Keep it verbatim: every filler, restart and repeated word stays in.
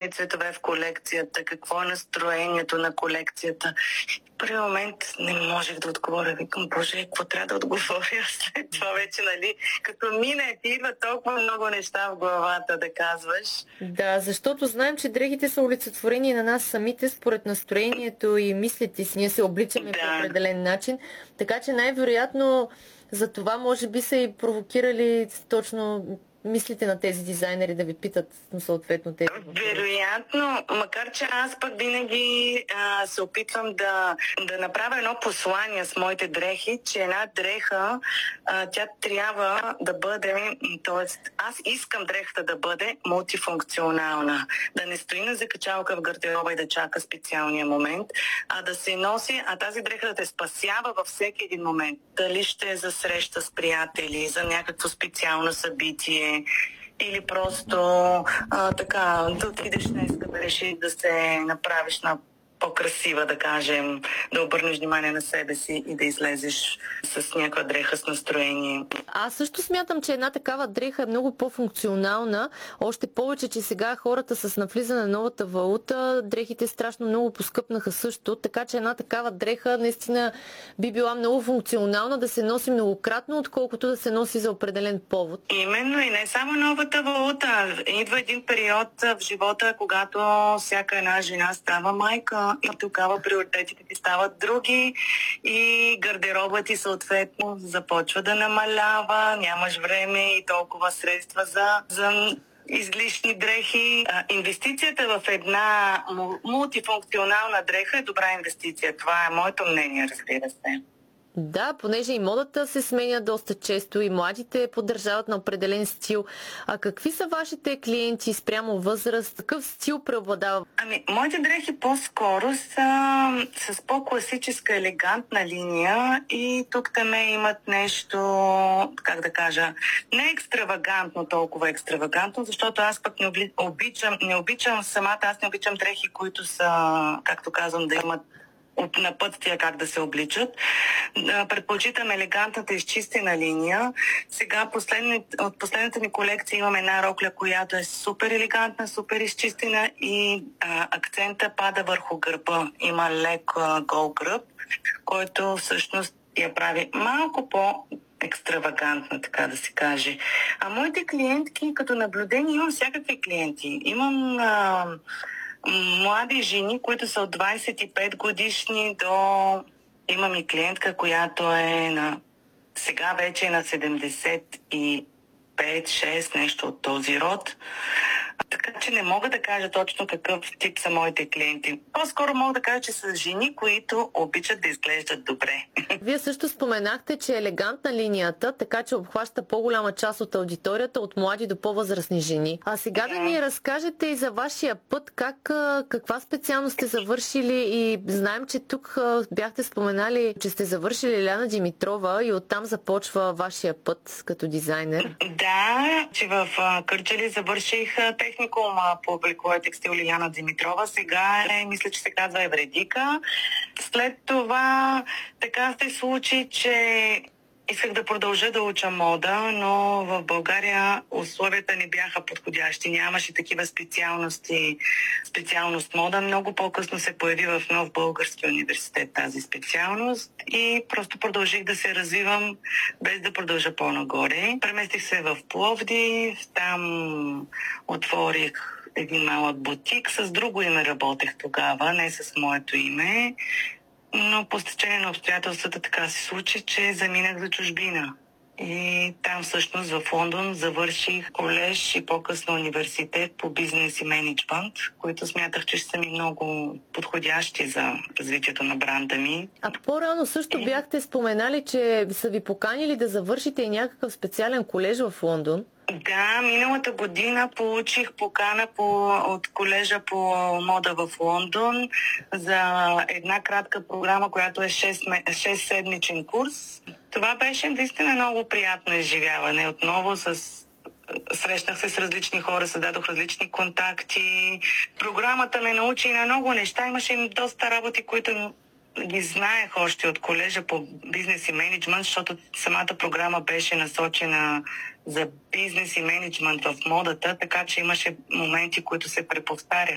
ли цветове в колекцията, какво е настроението на колекцията. В първи момент не можех да отговоря. Викам, боже, какво трябва да отговоря след това вече, нали? Като мине, ти идва толкова много неща в главата да казваш. Да, защото знаем, че дрехите са олицетворени на нас самите според настроението и мислите си. Ние се обличаме Да. по определен начин. Така че най-вероятно за това може би са и провокирали точно мислите на тези дизайнери да ви питат съответно тези въпроси. Вероятно, макар че аз пък винаги а, се опитвам да, да направя едно послание с моите дрехи, че една дреха, а, тя трябва да бъде, т.е. аз искам дрехата да бъде мултифункционална, да не стои на закачалка в гардероба и да чака специалния момент, а да се носи, а тази дреха да те спасява във всеки един момент. Дали ще е за среща с приятели, за някакво специално събитие, или просто а, така, да отидеш днеска да решиш да се направиш на по-красива, да кажем, да обърнеш внимание на себе си и да излезеш с някаква дреха с настроение. Аз също смятам, че една такава дреха е много по-функционална. Още повече, че сега хората с навлизане на новата валута, дрехите страшно много поскъпнаха също, така че една такава дреха наистина би била много функционална да се носи многократно, отколкото да се носи за определен повод. Именно и не само новата валута. Идва един период в живота, когато всяка една жена става майка и тогава приоритетите ти стават други и гардеробът ти съответно започва да намалява, нямаш време и толкова средства за, за излишни дрехи. А, инвестицията в една мултифункционална дреха е добра инвестиция. Това е моето мнение, разбира се. Да, понеже и модата се сменя доста често и младите поддържават на определен стил. А какви са вашите клиенти спрямо възраст? Какъв стил преобладава? Ами, моите дрехи по-скоро са с по-класическа елегантна линия и тук таме имат нещо, как да кажа, не екстравагантно, толкова екстравагантно, защото аз пък не обичам, не обичам самата, аз не обичам дрехи, които са, както казвам, да имат от напътствия как да се обличат. Предпочитам елегантната изчистена линия. Сега последни, от последната ми колекция имам една рокля, която е супер елегантна, супер изчистена и а, акцента пада върху гърба. Има лек а, гол гръб, който всъщност я прави малко по екстравагантна, така да се каже. А моите клиентки, като наблюдение, имам всякакви клиенти. Имам а, млади жени, които са от двайсет и пет годишни до... Имам и клиентка, която е на... Сега вече е на седемдесет и пет-шест, нещо от този род. Така че не мога да кажа точно какъв тип са моите клиенти. По-скоро мога да кажа, че са жени, които обичат да изглеждат добре. Вие също споменахте, че е елегантна линията, така че обхваща по-голяма част от аудиторията, от млади до по-възрастни жени. А сега да ни разкажете и за вашия път, как, каква специално сте завършили и знаем, че тук бяхте споменали, че сте завършили Лиляна Димитрова и оттам започва вашия път като дизайнер. Да, че в Кърджали завърших техникум по облеклова текстил Лиляна Димитрова. Сега е, мисля, че се казва Евредика. След това така се случи, че исках да продължа да уча мода, но в България условията не бяха подходящи. Нямаше такива специалности, специалност мода. Много по-късно се появи в Нов български университет тази специалност и просто продължих да се развивам без да продължа по-нагоре. Преместих се в Пловдив, там отворих един малък бутик. С друго име работех тогава, не с моето име. Но по стечение на обстоятелствата така се случи, че заминах за чужбина. И там всъщност в Лондон завърших колеж и по-късно университет по бизнес и менеджмент, които смятах, че ще са ми много подходящи за развитието на бранда ми. А по-рано също бяхте споменали, че са ви поканили да завършите и някакъв специален колеж в Лондон. Да, миналата година получих покана по, от колежа по мода в Лондон за една кратка програма, която е шест-седмичен курс. Това беше наистина много приятно изживяване. Отново с срещнах се с различни хора, създадох различни контакти. Програмата ме научи на много неща. Имаше доста работи, които ги знаех още от колежа по бизнес и менеджмент, защото самата програма беше насочена за бизнес и менеджмент в модата, така че имаше моменти, които се преповтаряха.